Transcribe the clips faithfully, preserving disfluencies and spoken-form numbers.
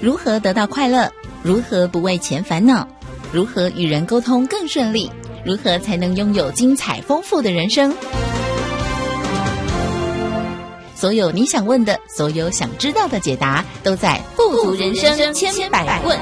如何得到快乐？如何不为钱烦恼？如何与人沟通更顺利？如何才能拥有精彩丰富的人生？所有你想问的，所有想知道的解答，都在富足人生千百问。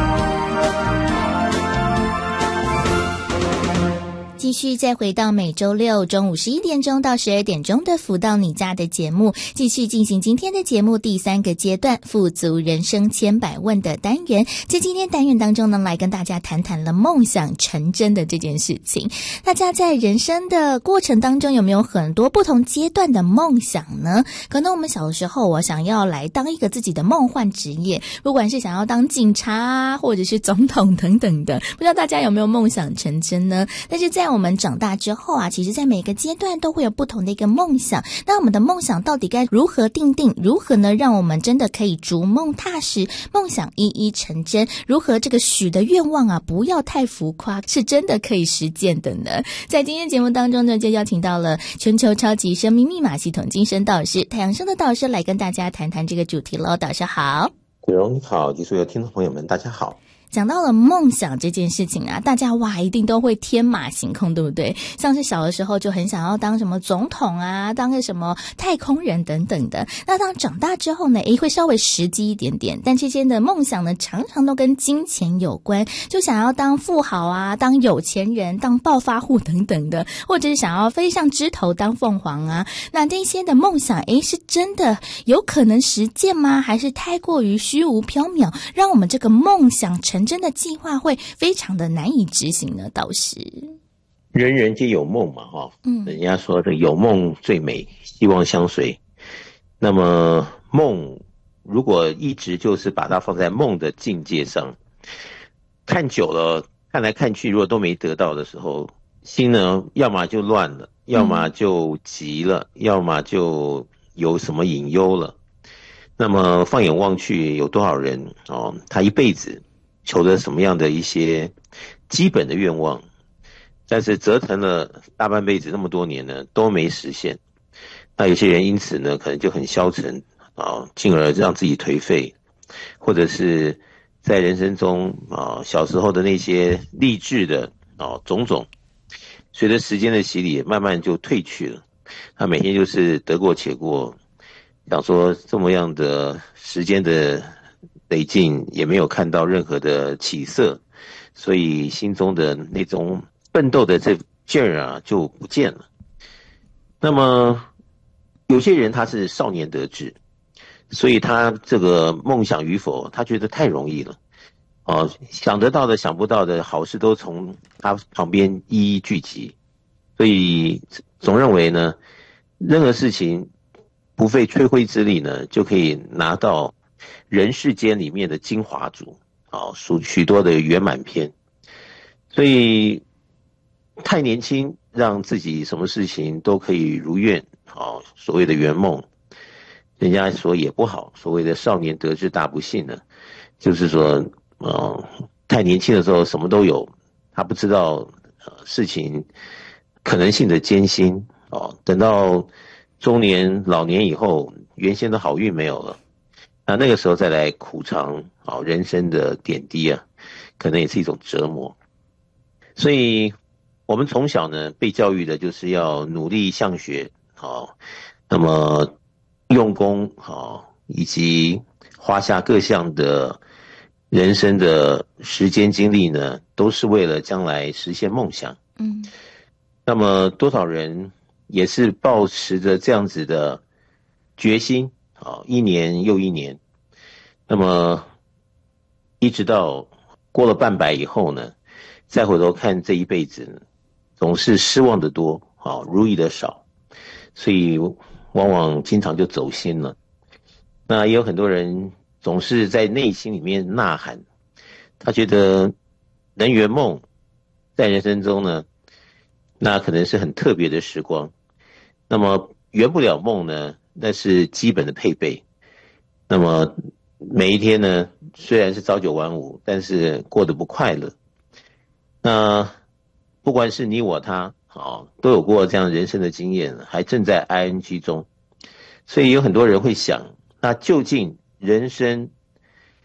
继续再回到每周六中午十一点钟到十二点钟的福到你家的节目，继续进行今天的节目第三个阶段富足人生千百问的单元。在今天单元当中呢，来跟大家谈谈了梦想成真的这件事情。大家在人生的过程当中有没有很多不同阶段的梦想呢？可能我们小的时候我想要来当一个自己的梦幻职业，不管是想要当警察啊，或者是总统等等的，不知道大家有没有梦想成真呢？但是在我们长大之后啊，其实在每个阶段都会有不同的一个梦想。那我们的梦想到底该如何定定？如何呢让我们真的可以逐梦踏实，梦想一一成真？如何这个许的愿望啊不要太浮夸，是真的可以实践的呢？在今天节目当中呢，就邀请到了全球超级生命密码系统精神导师太阳升的导师来跟大家谈谈这个主题咯。导师好。 子荣你好，及所有听众朋友们大家好。 讲到了梦想这件事情啊，大家哇一定都会天马行空，对不对？像是小的时候就很想要当什么总统啊，当个什么太空人等等的。那当长大之后呢，诶，会稍微实际一点点，但这些的梦想呢，常常都跟金钱有关，就想要当富豪啊，当有钱人，当暴发户等等的，或者是想要飞上枝头当凤凰啊。那这些的梦想，诶，是真的有可能实践吗？还是太过于虚无缥缈，让我们这个梦想成真的计划会非常的难以执行呢？导师， 人人皆有梦嘛，哈，嗯，人家说这有梦最美，希望相随。那么梦如果一直就是把它放在梦的境界上，看久了，看来看去，如果都没得到的时候，心呢，要么就乱了，要么就急了，嗯、要么就有什么隐忧了。那么放眼望去，有多少人哦，他一辈子求着什么样的一些基本的愿望，但是折腾了大半辈子那么多年呢，都没实现。那有些人因此呢，可能就很消沉啊，进而让自己颓废，或者是在人生中啊，小时候的那些励志的啊种种，随着时间的洗礼，慢慢就褪去了。他每天就是得过且过，想说这么样的时间的累进也没有看到任何的起色，所以心中的那种奋斗的这劲儿啊就不见了。那么有些人他是少年得志，所以他这个梦想与否，他觉得太容易了。哦，想得到的想不到的好事都从他旁边一一聚集，所以总认为呢，任何事情不费吹灰之力呢，就可以拿到人世间里面的精华组，啊，属许多的圆满篇。所以太年轻，让自己什么事情都可以如愿，啊，所谓的圆梦，人家说也不好。所谓的少年得志大不幸呢，就是说，呃，太年轻的时候什么都有，他不知道呃事情可能性的艰辛，哦，等到中年老年以后，原先的好运没有了。那那个时候再来苦尝啊人生的点滴啊，可能也是一种折磨。所以我们从小呢被教育的就是要努力向学，好，那么用功好，以及花下各项的人生的时间精力呢，都是为了将来实现梦想。嗯，那么多少人也是抱持着这样子的决心。好，一年又一年，那么一直到过了半百以后呢，再回头看这一辈子呢，总是失望的多，好，如意的少，所以往往经常就走心了。那也有很多人总是在内心里面呐喊，他觉得能圆梦，在人生中呢，那可能是很特别的时光。那么圆不了梦呢，那是基本的配备。那么每一天呢，虽然是朝九晚五，但是过得不快乐。那不管是你我他，好，都有过这样人生的经验，还正在 I N G 中。所以有很多人会想，那究竟人生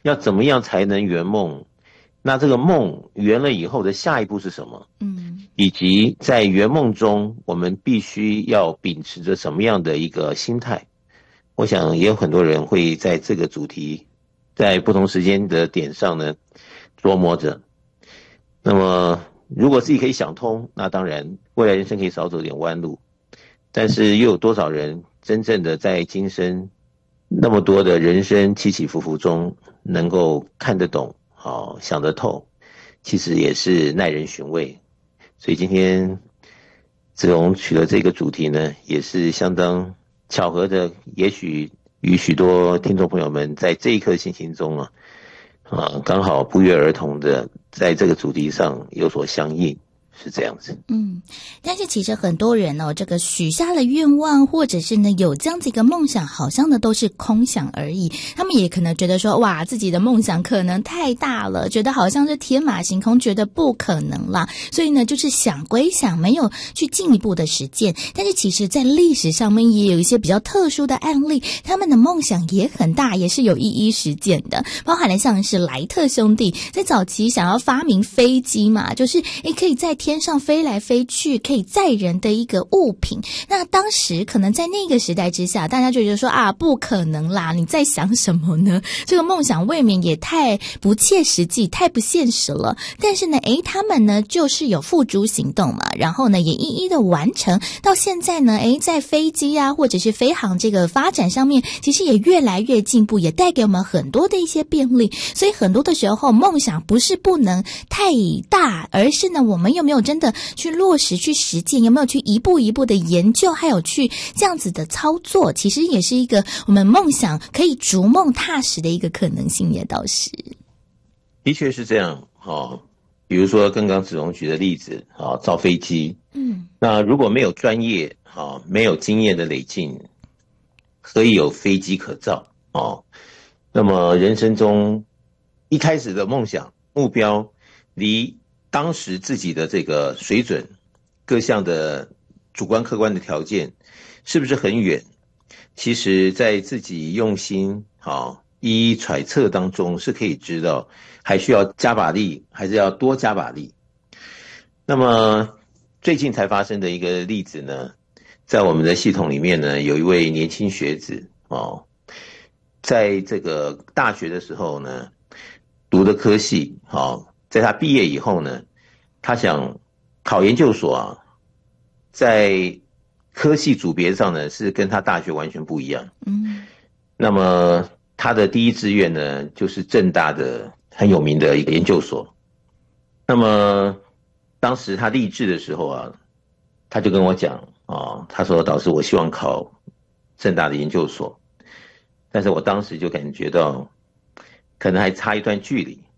要怎么样才能圆梦？那这个梦圆了以后的下一步是什么？ 嗯， 以及在圆梦中，我们必须要秉持着什么样的一个心态？我想也有很多人会在这个主题，在不同时间的点上呢琢磨着。那么，如果自己可以想通，那当然未来人生可以少走点弯路。但是又有多少人真正的在今生那么多的人生起起伏伏中，能够看得懂？好，想得透，其实也是耐人寻味。所以今天子荣取了这个主题呢，也是相当巧合的，也许与许多听众朋友们在这一刻心情中啊，啊，刚好不约而同的在这个主题上有所相应。是这样子， 嗯，但是其实很多人哦，这个许下了愿望，或者是呢有这样子一个梦想，好像的都是空想而已。他们也可能觉得说，哇，自己的梦想可能太大了，觉得好像是天马行空，觉得不可能啦。所以呢，就是想归想，没有去进一步的实践。但是其实，在历史上面也有一些比较特殊的案例，他们的梦想也很大，也是有一一实践的，包含了像是莱特兄弟在早期想要发明飞机嘛，就是诶可以在天上飞来飞去，可以载人的一个物品。那当时可能在那个时代之下，大家就觉得说啊，不可能啦，你在想什么呢？这个梦想未免也太不切实际，太不现实了。但是呢，诶，他们呢就是有付诸行动嘛，然后呢也一一的完成。到现在呢，诶，在飞机啊或者是飞航这个发展上面，其实也越来越进步，也带给我们很多的一些便利。所以很多的时候，梦想不是不能太大，而是呢，我们有没有真的去落实、去实践，有没有去一步一步的研究，还有去这样子的操作，其实也是一个我们梦想可以逐梦踏实的一个可能性，也倒是。 的确是这样哦。比如说刚刚子荣举的例子啊，造飞机， 嗯， 那如果没有专业啊，没有经验的累进，何以有飞机可造哦？那么人生中一开始的梦想目标，离当时自己的这个水准，各项的主观客观的条件是不是很远？其实在自己用心好一一揣测当中是可以知道，还需要加把力，还是要多加把力。那么最近才发生的一个例子呢，在我们的系统里面呢，有一位年轻学子哦，在这个大学的时候呢，读的科系好，在他毕业以后呢，他想考研究所啊，在科系组别上呢是跟他大学完全不一样。 嗯， 那么他的第一志愿呢，就是政大的很有名的一个研究所。那么当时他立志的时候啊，他就跟我讲啊，他说导师，我希望考政大的研究所，但是我当时就感觉到可能还差一段距离